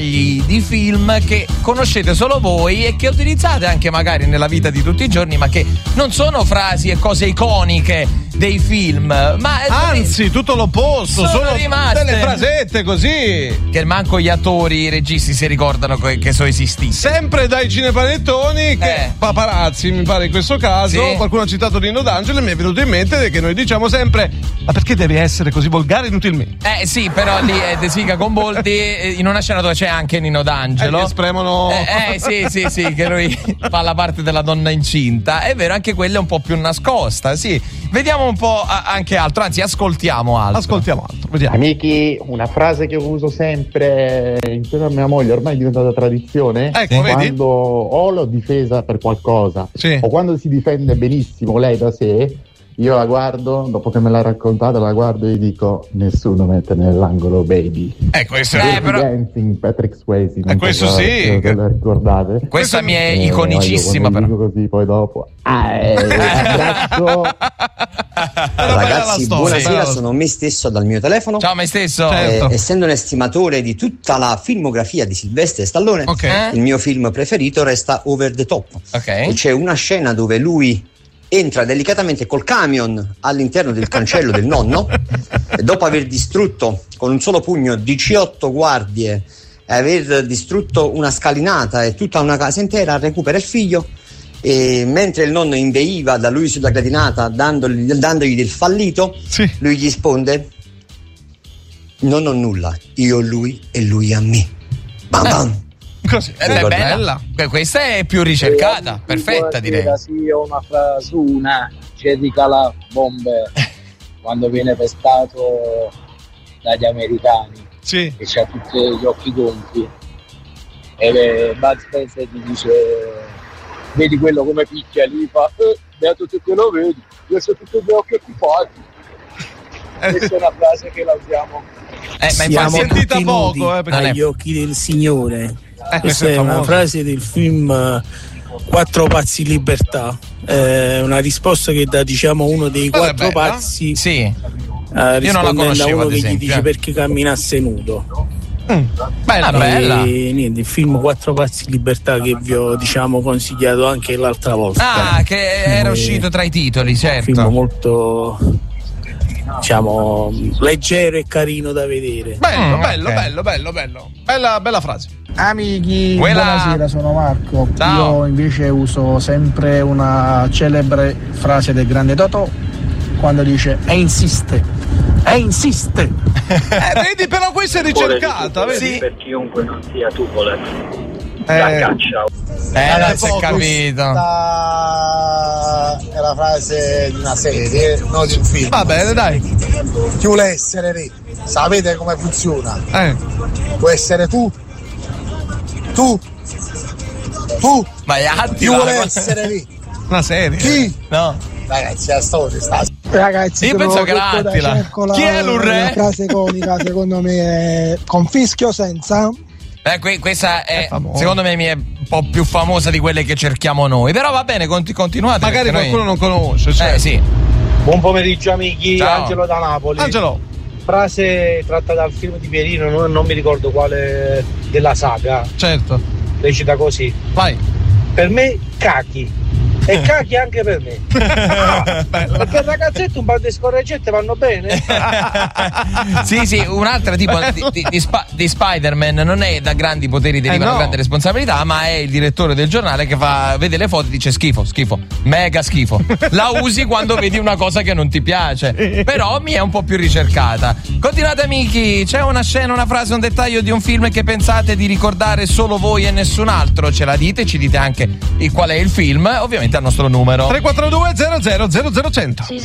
dettagli di film che conoscete solo voi e che utilizzate anche magari nella vita di tutti i giorni, ma che non sono frasi e cose iconiche dei film, ma anzi tutto l'opposto, sono rimaste delle frasette così che manco gli attori, i registi si ricordano che sono esistiti. Sempre dai cinepanettoni che paparazzi, mi pare in questo caso, sì. Qualcuno ha citato Nino D'Angelo e mi è venuto in mente che noi diciamo sempre: ma perché devi essere così volgare inutilmente? Sì, però lì è De Sica con Boldi in una scena dove c'è anche Nino D'Angelo che spremono sì, che lui fa la parte della donna incinta. È vero, anche quella è un po' più nascosta, sì. Vediamo un po' anche altro, anzi ascoltiamo altro, vediamo. Amici, una frase che uso sempre insieme a mia moglie, ormai è diventata tradizione, ecco, quando vedi? o l'ho difesa per qualcosa, sì, o quando si difende benissimo lei da sé, io la guardo, dopo che me l'ha raccontata, la guardo e gli dico: nessuno mette nell'angolo baby. Questo però Dancing, Patrick Swayze, questo so, sì, che lo ricordate? Questa mi è iconicissima, io però dico così, poi dopo ragazzi, buonasera, sono me stesso dal mio telefono. Ciao me stesso. Certo. Essendo un estimatore di tutta la filmografia di Sylvester Stallone, il mio film preferito resta Over the Top. E c'è una scena dove lui entra delicatamente col camion all'interno del cancello del nonno e dopo aver distrutto con un solo pugno 18 guardie e aver distrutto una scalinata e tutta una casa intera, recupera il figlio e mentre il nonno inveiva da lui sulla gradinata dandogli del fallito, lui gli risponde: non ho nulla, io ho lui e lui a me. Bam bam. Così, è bella. Questa è più ricercata, perfetta direi. Sì, ho una frasuna, Jerry la bombe quando viene pestato dagli americani, sì, che c'ha tutti gli occhi gonfi e Bud Spencer gli dice: vedi quello come picchia lì, fa beato tu che lo vedi, io sono tutti gli occhi occupati. Questa è una frase che la usiamo. Ma infatti sentita poco agli occhi del Signore. Questa è famoso. una frase del film Quattro pazzi in libertà, una risposta che dà uno dei quattro pazzi, sì. Io non la conoscevo, a uno ad che esempio, gli dice perché camminasse nudo. Bella. Niente, il film Quattro pazzi in libertà che vi ho consigliato anche l'altra volta, che era uscito tra i titoli, certo. Un film molto leggero e carino da vedere. Bello. Bella frase. Amici, buonasera, sono Marco. Ciao. Io invece uso sempre una celebre frase del grande Totò quando dice insiste. Vedi, però questa è ricercata, vedi? Per chiunque non sia Tupolev. Non si è capito. È la frase di una serie, non di un film. Va bene, dai. Chi vuole essere re, sapete come funziona? Può essere tu. Vai Chi vuole essere re? Una serie? Chi? No. Ragazzi, la storia sta. Ragazzi, io penso che era Attila. Chi è l'urre? La frase iconica secondo me è con fischio senza. Questa è secondo me è un po' più famosa di quelle che cerchiamo noi, però va bene, continuate. Magari qualcuno non conosce, sì. Buon pomeriggio amici. Ciao. Angelo da Napoli. Angelo. Frase tratta dal film di Pierino, non mi ricordo quale della saga. Certo. Recita così: vai. Per me cachi e cachi anche per me. Perché il ragazzetto un paio di scorreggette vanno bene. sì, un'altra tipo di Spider-Man non è da grandi poteri derivano grandi responsabilità, ma è il direttore del giornale che vede le foto e dice schifo, mega schifo. La usi quando vedi una cosa che non ti piace, però mi è un po' più ricercata. Continuate amici, c'è una scena, una frase, un dettaglio di un film che pensate di ricordare solo voi e nessun altro, ce la dite, ci dite anche qual è il film, ovviamente al nostro numero 342 00 00 100.